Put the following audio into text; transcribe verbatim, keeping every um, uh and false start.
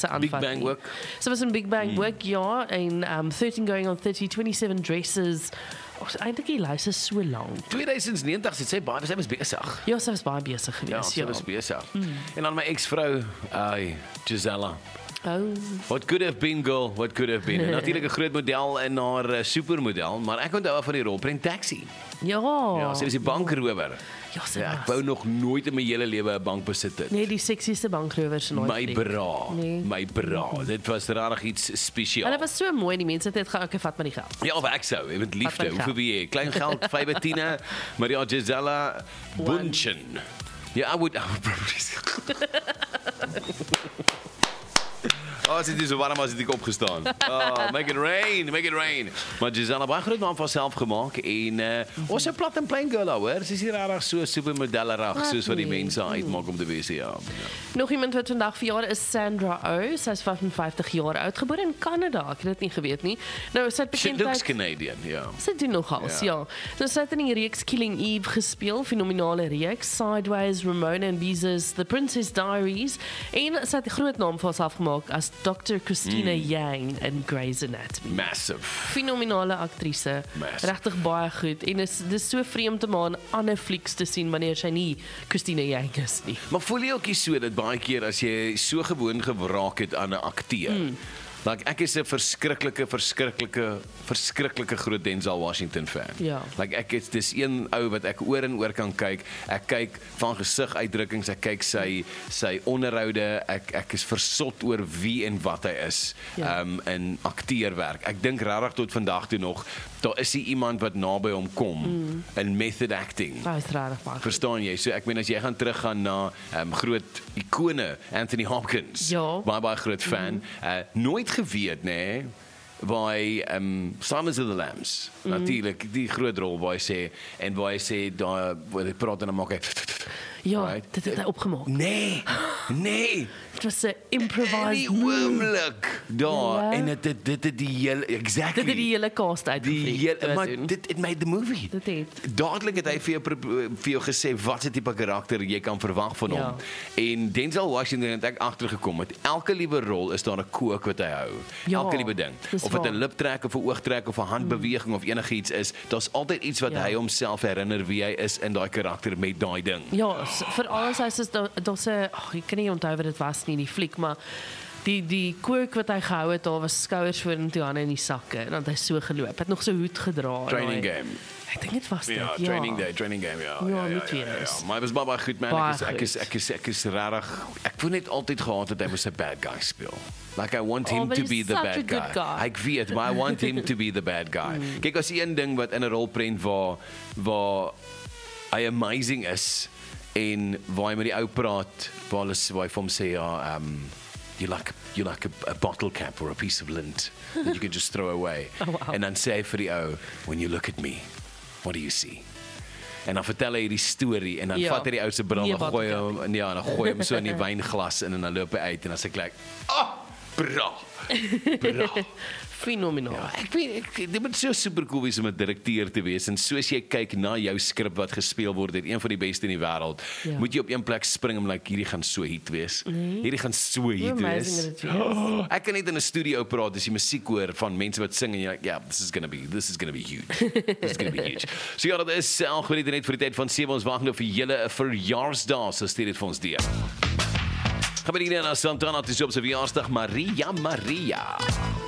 se aanvat Big Bang nie. ook. So was in Big Bang mm. ook, ja, en um, thirteen going on thirty, twenty-seven dresses. Oh, eintlik die lys is so lank. tweeduisend negen het sy baie, sy was besig. Ja, sy was baie besig Ja, geweest, sy ja. was besig. En dan my ex-vrou, ai, Gisella. Oh, What could have been, girl, what could have been. En natuurlik 'n groot model en haar uh, supermodel, maar ek onthou haar van die rolprent Taxi. ja. Ja, sy was die bankrower. Ja, sy Ja, ek was. wou nog nooit in my hele lewe 'n bank besit het. Nee, die seksieste bankrowers nooit. My fliek. bra, Nee. my bra. Dit was regtig iets spesiaal. Hulle was so mooi, die mense het net geoké vat met die geld. Ja, of ek sou, met liefde, Wat my hoeveel geld. wie jy? Klein geld, vyf tien, maar ja, Gisella Bunchen. Ja, I would, I would probably Oh, as dit is so warm as dit ek opgestaan. Oh, make it rain, make it rain. Maar Gisella baie groot naam van self gemaak en uh, ons 'n plat en plain girl hoor. Sy is hier regtig so supermodellerig soos wat die nee. mense uitmaak om te wees, ja. Nog iemand wat vandag verjaar is Sandra Oh. Sy is vyfenvyftig jaar oud, gebore in Kanada. Ek het dit nie geweet nie. Nou, sy het She looks bekendheid. Canadian, ja. Sy doen nogals, Ja. ja. Nou, sy het in die reeks Killing Eve gespeel, fenominale reeks, Sideways, Ramona and Beezus, The Princess Diaries, en sy het 'n groot naam vir haarself gemaak as Doctor Christina mm. Yang in Grey's Anatomy. Massive. Fenominale aktrise, Massive. regtig baie goed, en is dis so vreemd om haar in ander flieks te sien wanneer sy nie Christina Yang is nie. Maar voel jy ook nie so dat baie keer as jy so gewoon geraak het aan 'n akteur, mm. like ek is 'n verskriklike verskriklike verskriklike groot Denzel Washington fan. Ja. Like ek is dis een ou wat ek oor en oor kan kyk. Ek kyk van gesiguitdrukkings, ek kyk sy sy onderhoude, ek ek is versot oor wie en wat hy is. Ja. Um in akteurwerk. Ek dink regtig tot vandag toe nog, daar is nie iemand wat naby hom kom mm. in method acting. Baie regtig baie goed. Verstaan jy? So ek meen as jy gaan teruggaan na um, groot ikone Anthony Hopkins. Ja. Baie baie groot fan. Mm. Uh, nooit geweet nê nee, by um, Silence of the Lambs. Mm. Natuurlik die groot rol waar hy sê en waar hy sê daar waar hy praat en dan maak hy Ja, right? dit het hy opgemaak. Nee. Nee. Dit was 'n En improvised die oomblik daar Ja. en dit dit dit het die hele exactly Dit het die hele cast die uitgevlieg. hele maar dit it made the movie. Dit het. Dadelik het hy vir jou pro- vir jou gesê wat se tipe karakter jy kan verwag van hom. Ja. En Denzel Washington het ek agtergekom met elke liewe rol is daar 'n kook wat hy hou. Ja, elke liewe ding. dis Of dit waar. 'n liptrek of 'n oogtrek of 'n handbeweging mm. of enigiets is, daar's altyd iets wat Ja. hy homself herinner wie hy is in daai karakter met daai ding. Ja, s- vir alles hy sê daar daar's 'n ag, ek kan nie onthou wat dit was nie, die fliek, maar die die quirk wat hy gehou het, daar was skouers vorentoe, hande in die sakke en dan het hy so geloop. Hy het nog so hoed gedra. Training daai- game. Ek dink dit was dit. Ja, Ja, training day, training game, ja. Ja, ja, moet ja, ja, wees. ja. Maar hy was baie baie goed man. Baie Ek is ek is goed. ek is ek is regtig ek wou net altyd gehad het hy moes 'n bad guy speel. Like I want Oh, him but to he's be the such a bad good guy. guy. Ek weet, maar I want him to be the bad guy. Kyk, as een ding wat in 'n rolprent waar waar hy amazing is en waar hy met die ou praat, waar hulle waar hy vir hom sê ja, um you like you like a, a bottle cap or a piece of lint that you can just throw away. Oh, wow. En dan sê hy vir die ou, when you look at me, what do you see? En dan vertel hy die storie en dan Ja. vat hy die ou se bril Nee, en gooi bottle hom ja, dan gooi hom so in die wynglas in en dan loop hy uit en dan sê ek like, "Ah, bra." Bra. Fenomenaal. Ja, ek weet ek dit moet so super cool wees om 'n direkteur te wees en soos jy kyk na jou skrip wat gespeel word deur een van die beste in die wêreld, Ja. moet jy op een plek spring en like hierdie gaan so hit wees. Nee. Hierdie gaan so hit Hoe amazing wees. het dit wees. Oh, ek kan net in 'n studio praat as jy musiek hoor van mense wat sing en jy like, yeah, this is going to be this is going to be huge. This is going to be huge. So ja, dit is al geniet net vir die tyd van sewe ons wag nou vir julle 'n verjaarsdag, so stuur dit vir ons deur. Gaan by die na Santana te op sy verjaarsdag Maria Maria.